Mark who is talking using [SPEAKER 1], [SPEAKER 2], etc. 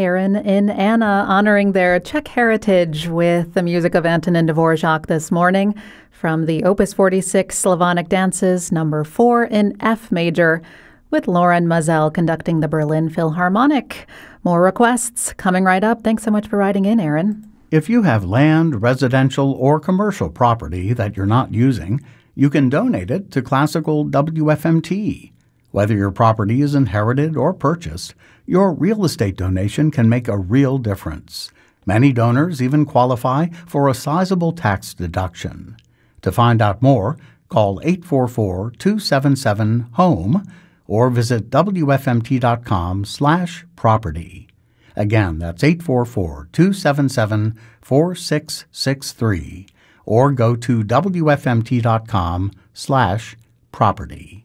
[SPEAKER 1] Aaron and Anna honoring their Czech heritage with the music of Antonin Dvorak this morning from the Opus 46 Slavonic Dances, number 4 in F major, with Lauren Mazel conducting the Berlin Philharmonic. More requests coming right up. Thanks so much for writing in, Aaron.
[SPEAKER 2] If you have land, residential, or commercial property that you're not using, you can donate it to Classical WFMT. Whether your property is inherited or purchased, your real estate donation can make a real difference. Many donors even qualify for a sizable tax deduction. To find out more, call 844-277-HOME or visit wfmt.com/property. Again, that's 844-277-4663 or go to wfmt.com/property.